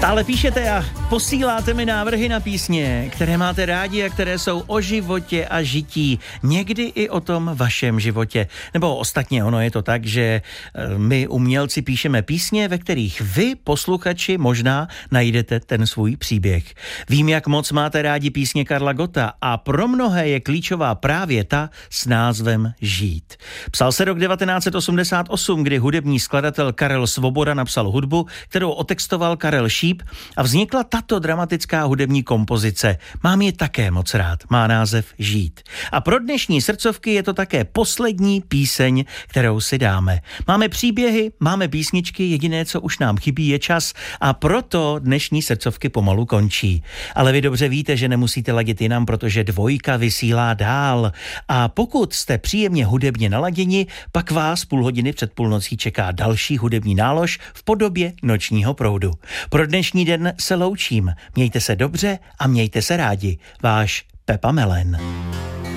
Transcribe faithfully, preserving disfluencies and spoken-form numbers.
Stále píšete a posíláte mi návrhy na písně, které máte rádi a které jsou o životě a žití. Někdy i o tom vašem životě. Nebo ostatně ono je to tak, že my umělci píšeme písně, ve kterých vy, posluchači, možná najdete ten svůj příběh. Vím, jak moc máte rádi písně Karla Gotta a pro mnohé je klíčová právě ta s názvem Žít. Psal se rok devatenáct set osmdesát osm, kdy hudební skladatel Karel Svoboda napsal hudbu, kterou otextoval Karel Šíp, a vznikla tato dramatická hudební kompozice. Mám ji také moc rád. Má název Žít. A pro dnešní srdcovky je to také poslední píseň, kterou si dáme. Máme příběhy, máme písničky, jediné, co už nám chybí, je čas a proto dnešní srdcovky pomalu končí. Ale vy dobře víte, že nemusíte ladit jinam, protože dvojka vysílá dál. A pokud jste příjemně hudebně naladěni, pak vás půl hodiny před půlnocí čeká další hudební nálož v podobě nočního proudu. Pro dnešní den se loučím. Mějte se dobře a mějte se rádi. Váš Pepa Melen.